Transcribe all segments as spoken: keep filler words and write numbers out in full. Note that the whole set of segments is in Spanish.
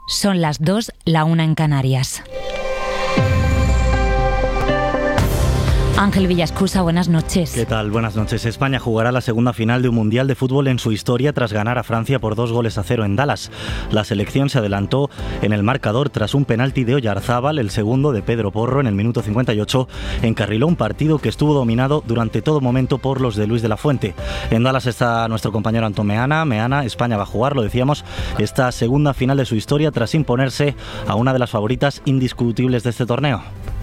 Son las dos, la una en Canarias. Ángel Villascusa, buenas noches. ¿Qué tal? Buenas noches. España jugará la segunda final de un Mundial de Fútbol en su historia tras ganar a Francia por dos goles a cero en Dallas. La selección se adelantó en el marcador tras un penalti de Oyarzábal, el segundo de Pedro Porro en el minuto cincuenta y ocho, encarriló un partido que estuvo dominado durante todo momento por los de Luis de la Fuente. En Dallas está nuestro compañero Antón Meana. Meana, España va a jugar, lo decíamos, esta segunda final de su historia tras imponerse a una de las favoritas indiscutibles de este torneo.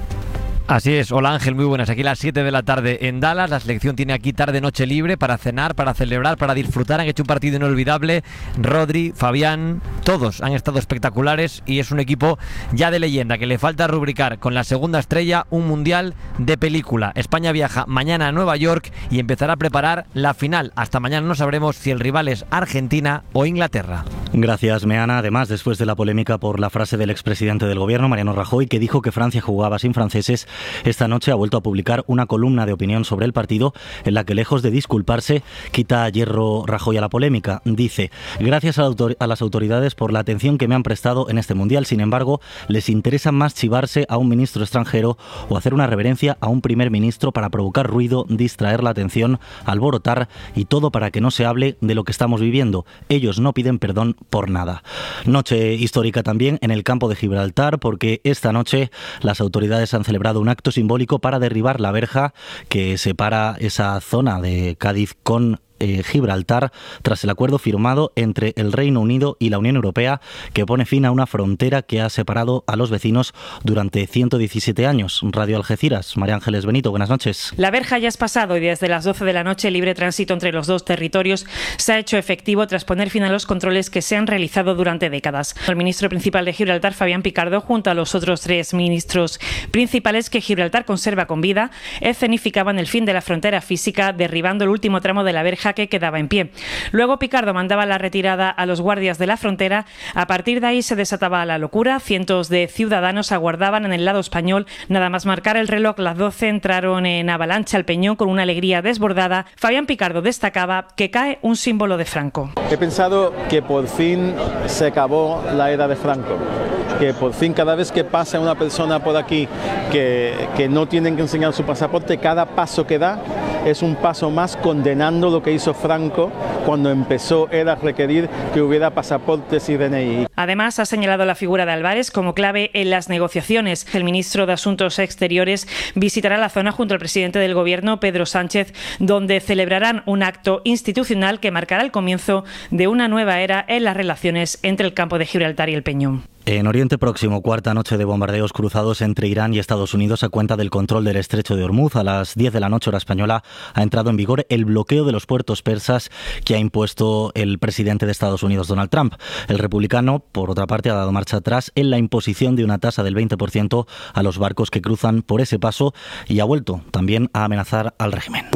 Así es, hola Ángel, muy buenas. Aquí a las siete de la tarde en Dallas. La selección tiene aquí tarde-noche libre para cenar, para celebrar, para disfrutar. Han hecho un partido inolvidable. Rodri, Fabián, todos han estado espectaculares y es un equipo ya de leyenda que le falta rubricar con la segunda estrella un mundial de película. España viaja mañana a Nueva York y empezará a preparar la final. Hasta mañana no sabremos si el rival es Argentina o Inglaterra. Gracias, Meana. Además, después de la polémica por la frase del expresidente del gobierno, Mariano Rajoy, que dijo que Francia jugaba sin franceses, esta noche ha vuelto a publicar una columna de opinión sobre el partido en la que, lejos de disculparse, quita hierro Rajoy a la polémica. Dice: gracias a, la autor- a las autoridades por la atención que me han prestado en este mundial. Sin embargo, les interesa más chivarse a un ministro extranjero o hacer una reverencia a un primer ministro para provocar ruido, distraer la atención, alborotar, y todo para que no se hable de lo que estamos viviendo. Ellos no piden perdón por nada. Noche histórica también en el campo de Gibraltar, porque esta noche las autoridades han celebrado un acto simbólico para derribar la verja que separa esa zona de Cádiz con Eh, Gibraltar, tras el acuerdo firmado entre el Reino Unido y la Unión Europea, que pone fin a una frontera que ha separado a los vecinos durante ciento diecisiete años. Radio Algeciras, María Ángeles Benito, buenas noches. La verja ya es pasado y desde las doce de la noche el libre tránsito entre los dos territorios se ha hecho efectivo tras poner fin a los controles que se han realizado durante décadas. El ministro principal de Gibraltar, Fabián Picardo, junto a los otros tres ministros principales que Gibraltar conserva con vida, escenificaban el fin de la frontera física, derribando el último tramo de la verja que quedaba en pie. Luego Picardo mandaba la retirada a los guardias de la frontera. A partir de ahí se desataba la locura. Cientos de ciudadanos aguardaban en el lado español. Nada más marcar el reloj, las doce, entraron en avalancha al Peñón con una alegría desbordada. Fabián Picardo destacaba que cae un símbolo de Franco. He pensado que por fin se acabó la era de Franco, que por fin cada vez que pasa una persona por aquí que, que no tienen que enseñar su pasaporte, cada paso que da es un paso más condenando lo que hizo Franco cuando empezó era requerir que hubiera pasaportes y D N I. Además, ha señalado la figura de Álvarez como clave en las negociaciones. El ministro de Asuntos Exteriores visitará la zona junto al presidente del Gobierno, Pedro Sánchez, donde celebrarán un acto institucional que marcará el comienzo de una nueva era en las relaciones entre el campo de Gibraltar y el Peñón. En Oriente Próximo, cuarta noche de bombardeos cruzados entre Irán y Estados Unidos a cuenta del control del estrecho de Hormuz. A las diez de la noche hora española ha entrado en vigor el bloqueo de los puertos persas que ha impuesto el presidente de Estados Unidos, Donald Trump. El republicano, por otra parte, ha dado marcha atrás en la imposición de una tasa del veinte por ciento a los barcos que cruzan por ese paso y ha vuelto también a amenazar al régimen.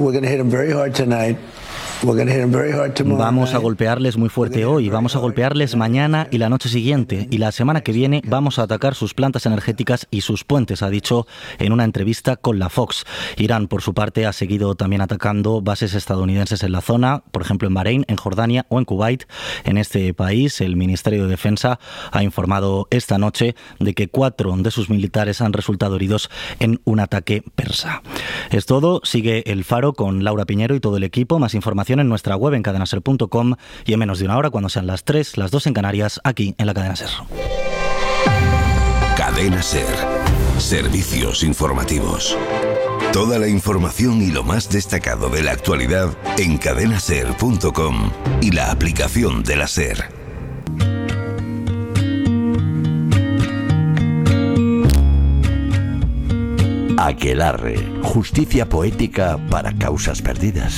Vamos a golpearles muy fuerte hoy, vamos a golpearles mañana y la noche siguiente, y la semana que viene vamos a atacar sus plantas energéticas y sus puentes, ha dicho en una entrevista con la Fox. Irán, por su parte, ha seguido también atacando bases estadounidenses en la zona, por ejemplo en Bahrein, en Jordania o en Kuwait. En este país, el Ministerio de Defensa ha informado esta noche de que cuatro de sus militares han resultado heridos en un ataque persa. Es todo, sigue El Faro con Laura Piñero y todo el equipo. Más información en nuestra web en cadena ser punto com y en menos de una hora, cuando sean las tres, las dos en Canarias, aquí en la Cadena Ser. Cadena Ser. Servicios informativos. Toda la información y lo más destacado de la actualidad en cadena ser punto com y la aplicación de la Ser. Aquelarre. Justicia poética para causas perdidas.